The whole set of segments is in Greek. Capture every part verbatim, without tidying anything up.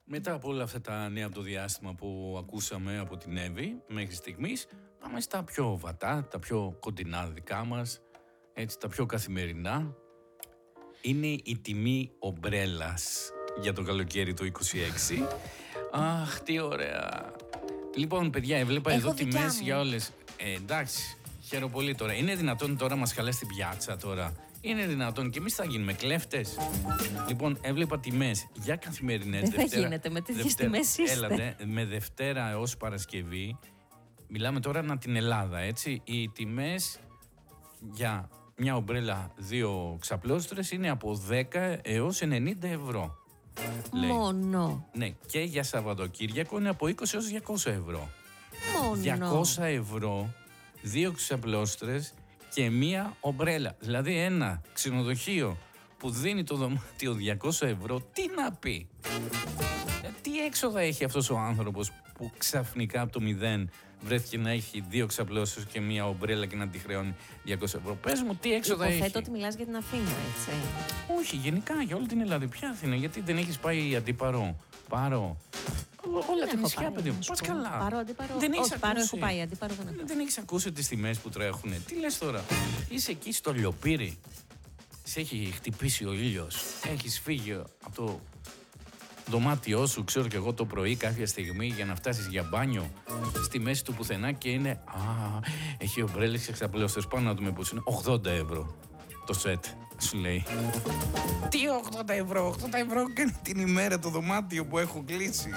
Μετά από όλα αυτά τα νέα από το διάστημα που ακούσαμε από την Εύη μέχρι στιγμής, πάμε στα πιο βατά, τα πιο κοντινά δικά μας, έτσι, τα πιο καθημερινά. Είναι η τιμή ομπρέλας για το καλοκαίρι το είκοσι έξι. Αχ, τι ωραία. Λοιπόν, παιδιά, έβλεπα Έχω εδώ δικιά τιμές μου. για όλες. Ε, εντάξει, χαίρομαι πολύ τώρα. Είναι δυνατόν τώρα μας χαλάσει την πιάτσα τώρα? Είναι δυνατόν και εμείς θα γίνουμε κλέφτες? Λοιπόν, έβλεπα τιμές για καθημερινές. Δεν θα γίνεται, με τέτοιες τιμές είστε. Έλατε, με Δευτέρα έως Παρασκευή. Μιλάμε τώρα ανά την Ελλάδα, έτσι. Οι τιμές για μια ομπρέλα δύο ξαπλώστρες είναι από δέκα έως ενενήντα ευρώ. Λέει. Μόνο. Ναι, και για Σαββατοκύριακο είναι από είκοσι έως διακόσια ευρώ. Μόνο. διακόσια ευρώ, δύο ξαπλώστρες και μία ομπρέλα. Δηλαδή ένα ξενοδοχείο που δίνει το δωμάτιο διακόσια ευρώ, τι να πει? Ε, τι έξοδα έχει αυτός ο άνθρωπος που ξαφνικά από το μηδέν βρέθηκε να έχει δύο ξαπλώσεις και μία ομπρέλα και να τη χρεώνει διακόσια ευρώ? Πες μου, τι έξοδα έχει? Υποθέτω ότι μιλάς για την Αθήνα, έτσι. Όχι, γενικά για όλη την Ελλάδα. Ποια Αθήνα? Γιατί δεν έχεις πάει Αντίπαρο, Πάρο? Όλα τα νησιά, παιδί μου. Πας καλά. Πάρο, Αντίπαρο. Δεν έχεις Όχι, Πάρο ακούσει. έχω πάει, Αντίπαρο δεν έχω. Δεν έχεις ακούσει τις τιμές που τρέχουνε? Τι λες τώρα? Είσαι εκεί στο Λιοπύρι. Σε έχει χτυπήσει ο ήλιος. Έχεις φύγει από το δωμάτιό σου, ξέρω κι εγώ, το πρωί κάποια στιγμή για να φτάσεις για μπάνιο στη μέση του πουθενά και είναι «Α, έχει ομπρέλες και ξαπλώστες, πάνω να δούμε πώς είναι». ογδόντα ευρώ το σετ, σου λέει. Τι ογδόντα ευρώ? ογδόντα ευρώ κάνει την ημέρα το δωμάτιο που έχω κλείσει.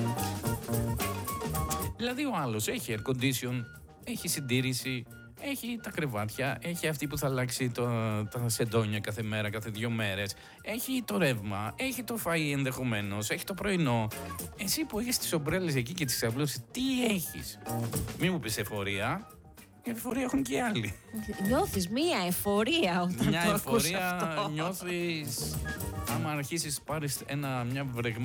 Δηλαδή ο άλλος έχει air condition, έχει συντήρηση, έχει τα κρεβάτια, έχει αυτή που θα αλλάξει το, τα σεντόνια κάθε μέρα, κάθε δύο μέρες, έχει το ρεύμα, έχει το φαΐ ενδεχομένως, έχει το πρωινό. Εσύ που έχεις τις ομπρέλες εκεί και τις ξαπλώσεις, τι έχεις? Μη μου πεις εφορία. Η εφορία έχουν και οι άλλοι. Νιώθεις μία εφορία όταν Μια το ακούς εφορία αυτό. νιώθεις άμα αρχίσεις πάρεις ένα, μια βρεγμένη